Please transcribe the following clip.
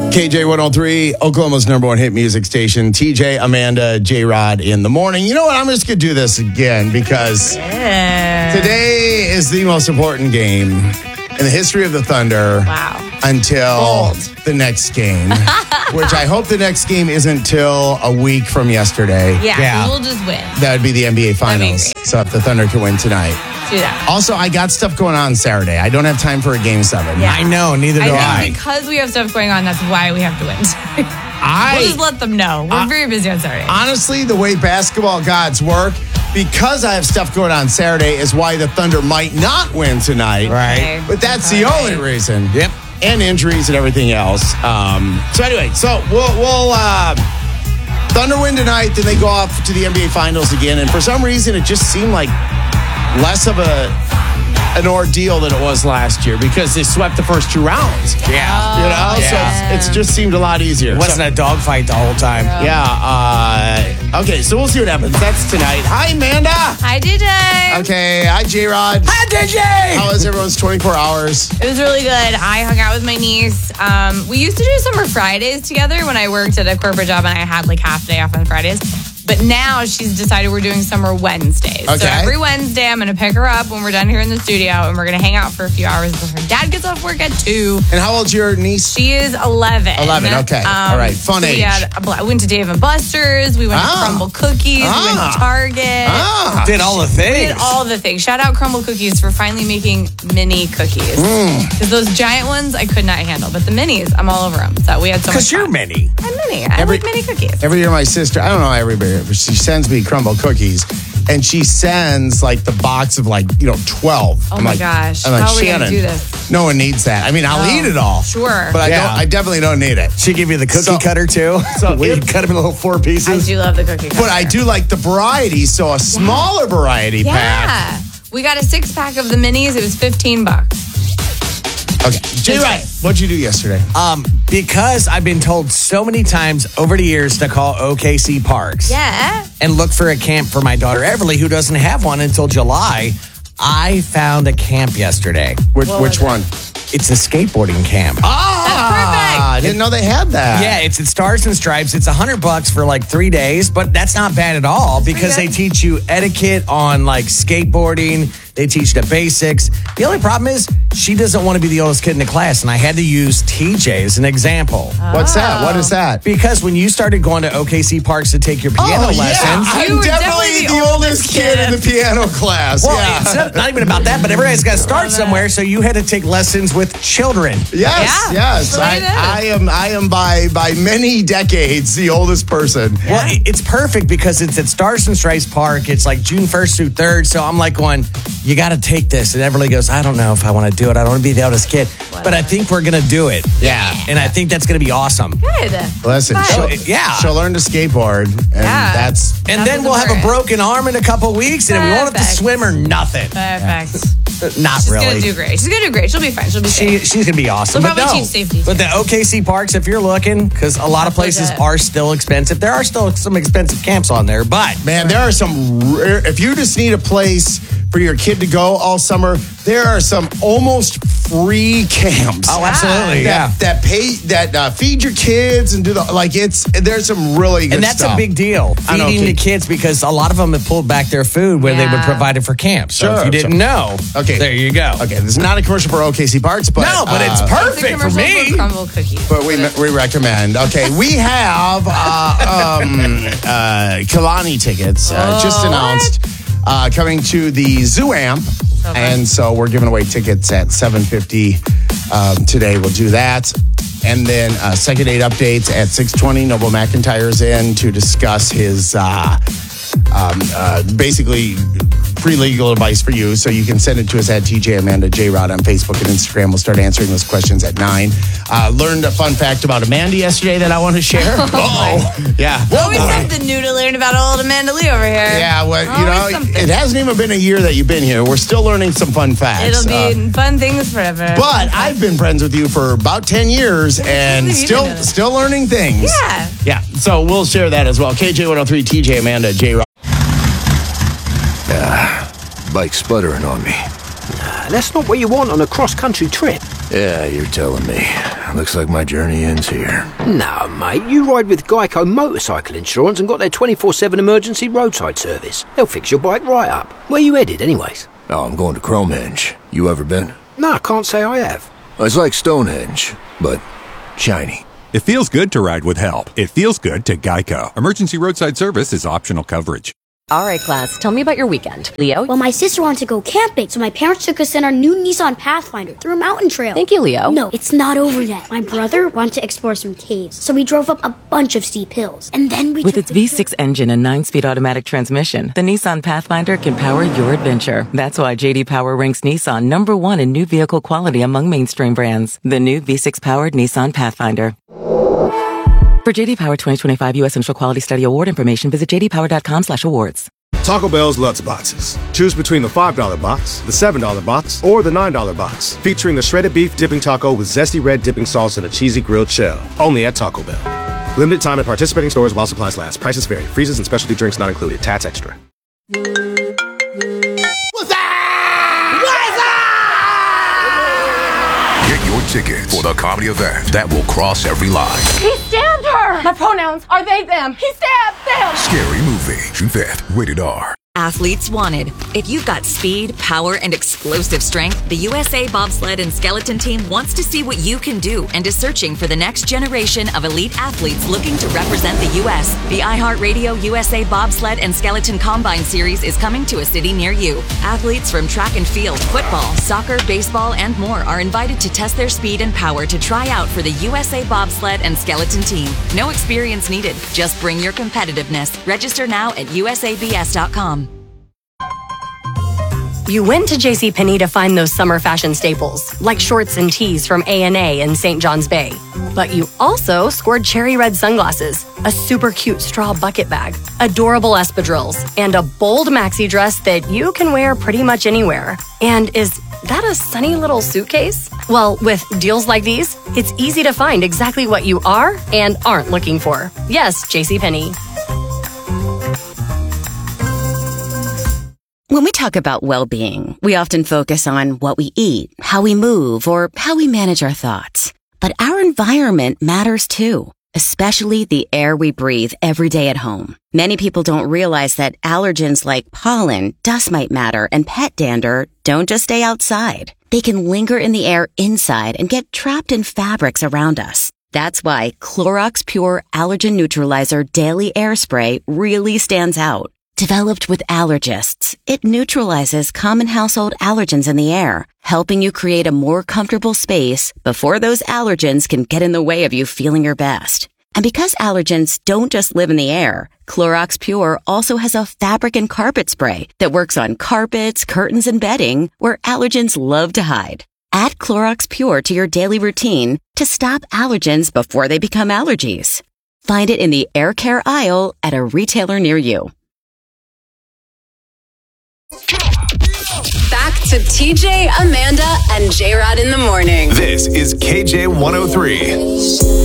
KJ 103, Oklahoma's number one hit music station. TJ, Amanda, J-Rod in the morning. You know what? I'm just going to do this again because today is the most important game in the history of the Thunder. Wow. Until the next game, which I hope the next game isn't till a week from yesterday. Yeah. We'll just win. That would be the NBA Finals. So if the Thunder can win tonight. Do that. Also, I got stuff going on Saturday. I don't have time for a Game 7. Yeah. I know, neither do I. think because we have stuff going on, that's why we have to win. We'll just let them know. We're very busy on Saturday. Honestly, the way basketball gods work, because I have stuff going on Saturday, is why the Thunder might not win tonight. Right. Okay. But that's the only reason. Yep. And injuries and everything else. So anyway, we'll Thunder win tonight, then they go off to the NBA Finals again. And for some reason, it just seemed like less of an ordeal than it was last year because they swept the first two rounds. Yeah. You know, so it's just seemed a lot easier. It wasn't a dogfight the whole time. Okay, so we'll see what happens. That's tonight. Hi, Amanda. Hi, DJ. Okay, hi, J-Rod. Hi, DJ. How was everyone's 24 hours? It was really good. I hung out with my niece. We used to do summer Fridays together when I worked at a corporate job and I had like half a day off on Fridays. But now she's decided we're doing summer Wednesdays. Okay. So every Wednesday, I'm going to pick her up when we're done here in the studio and we're going to hang out for a few hours until her dad gets off work at 2. And how old's your niece? She is 11. 11, okay. All right, fun age. I went to Dave & Buster's. We went to Crumble Cookies. We went to Target. Did all the things. We did all the things. Shout out Crumble Cookies for finally making mini cookies. Because those giant ones I could not handle. But the minis, I'm all over them. So we had so much Because you're fun. mini. I'm mini. I like mini cookies. Every year my sister, I don't know everybody, but she sends me Crumble Cookies. And she sends like the box of 12. Oh my gosh. I'm like, How are we Shannon, gonna do this? no one needs that. I mean, I'll eat it all. Sure. But Yeah. I definitely don't need it. She give you the cookie cutter too. So we if- cut them in little 4 I pieces. do love the cookie cutter. But I do like the variety, so a smaller variety pack. Yeah. We got a 6-pack of the minis. It was $15. Okay. J-Rod, what'd you do yesterday? Because I've been told so many times over the years to call OKC Parks Yeah. and look for a camp for my daughter Everly, who doesn't have one until July. I found a camp yesterday. Which one? It's a skateboarding camp. perfect. I didn't know they had that. Yeah, it's at Stars and Stripes. It's $100 for like 3 days, but that's not bad at all because they teach you etiquette on like skateboarding. They teach the basics. The only problem is she doesn't want to be the oldest kid in the class, and I had to use TJ as an example. What's that? What is that? Because when you started going to OKC Parks to take your piano lessons, I'm You were definitely definitely the oldest kid in the piano class. well, yeah. it's not even about that, but everybody's got to start somewhere, so you had to take lessons with children. Yes, Yeah, yes. that's what it is. I am by many decades the oldest person. Well, it's perfect because it's at Stars and Stripes Park. It's like June 1st through 3rd. So I'm like going, you got to take this. And Everly goes, I don't know if I want to do it. I don't want to be the oldest kid. But I think we're going to do it. Yeah. And I think that's going to be awesome. Good. Listen, Fun. she'll learn to skateboard, and that's And That then was we'll have a important. broken arm in a couple weeks, and we won't have to Perfect. swim or nothing. Perfect. Not She's really. gonna do great. She's gonna do great. She'll be fine. She'll be safe. She's going to be awesome. We'll But probably no, teach safety, but too. the OKC Parks, if you're looking, because a lot of places legit. are still expensive. There are still some expensive camps on there, but man, there are some rare, if you just need a place for your kid to go all summer, there are some almost free camps. oh, absolutely, yeah. That feed your kids and do there's some really good And that's stuff. a big deal, I know, feeding the kids. kids, because a lot of them have pulled back their food where they would Yeah. provide it for camp. So Sure, if you didn't know, Okay. there you go. Okay, this is not a commercial for OKC Parks, but No, but it's It's a perfect for commercial me. for Crumble Cookies. But we recommend. Okay, we have Kalani tickets just announced coming to the Zoo Amp, and so we're giving away tickets at 7:50 today. We'll do that, and then second date updates at 6:20. Noble McIntyre's in to discuss his basically free legal advice for you. So you can send it to us at TJ Amanda J Rod on Facebook and Instagram. We'll start answering those questions at 9. Learned a fun fact about Amanda yesterday that I want to share. Yeah. Always something new to learn about old Amanda Lee over here. Yeah, well, Always something. it hasn't even been a year that you've been here. We're still learning some fun facts. It'll be fun things forever. But I've been friends with you for about 10 years and believe you didn't know that. still learning things. Yeah. Yeah, so we'll share that as well. KJ103, TJ Amanda, J Rod. Bike sputtering on me. That's not what you want on a cross-country trip. Yeah, you're telling me. Looks like my journey ends here. Nah, mate, you ride with Geico Motorcycle Insurance and got their 24/7 emergency roadside service. They'll fix your bike right up. Where you headed, anyways? Oh, I'm going to Cromehenge. You ever been? Nah, can't say I have. It's like Stonehenge, but shiny. It feels good to ride with help. It feels good to Geico. Emergency roadside service is optional coverage. All right, class, tell me about your weekend. Leo? Well, my sister wanted to go camping, so my parents took us in our new Nissan Pathfinder through a mountain trail. Thank you, Leo. No, it's not over yet. My brother wanted to explore some caves, so we drove up a bunch of steep hills. And then we With its V6 engine and 9-speed automatic transmission, the Nissan Pathfinder can power your adventure. That's why J.D. Power ranks Nissan #1 in new vehicle quality among mainstream brands. The new V6-powered Nissan Pathfinder. For J.D. Power 2025 U.S. Central Quality Study Award information, visit jdpower.com/awards. Taco Bell's Lutz Boxes. Choose between the $5 box, the $7 box, or the $9 box, featuring the shredded beef dipping taco with zesty red dipping sauce and a cheesy grilled shell. Only at Taco Bell. Limited time at participating stores while supplies last. Prices vary. Freezes and specialty drinks not included. Tats extra. Get your ticket for the comedy event that will cross every line. He stabbed her! My pronouns are they, them. He stabbed them! Scary Movie, June 5th, rated R. Athletes wanted. If you've got speed, power, and explosive strength, the USA Bobsled and Skeleton Team wants to see what you can do and is searching for the next generation of elite athletes looking to represent the U.S. The iHeartRadio USA Bobsled and Skeleton Combine Series is coming to a city near you. Athletes from track and field, football, soccer, baseball, and more are invited to test their speed and power to try out for the USA Bobsled and Skeleton Team. No experience needed. Just bring your competitiveness. Register now at usabs.com. You went to JCPenney to find those summer fashion staples, like shorts and tees from A&A in St. John's Bay. But you also scored cherry red sunglasses, a super cute straw bucket bag, adorable espadrilles, and a bold maxi dress that you can wear pretty much anywhere. And is that a sunny little suitcase? Well, with deals like these, it's easy to find exactly what you are and aren't looking for. Yes, JCPenney. When we talk about well-being, we often focus on what we eat, how we move, or how we manage our thoughts. But our environment matters too, especially the air we breathe every day at home. Many people don't realize that allergens like pollen, dust mite matter, and pet dander don't just stay outside. They can linger in the air inside and get trapped in fabrics around us. That's why Clorox Pure Allergen Neutralizer Daily Air Spray really stands out. Developed with allergists, it neutralizes common household allergens in the air, helping you create a more comfortable space before those allergens can get in the way of you feeling your best. And because allergens don't just live in the air, Clorox Pure also has a fabric and carpet spray that works on carpets, curtains, and bedding where allergens love to hide. Add Clorox Pure to your daily routine to stop allergens before they become allergies. Find it in the air care aisle at a retailer near you. Back to TJ, Amanda, and J-Rod in the morning. This is KJ 103.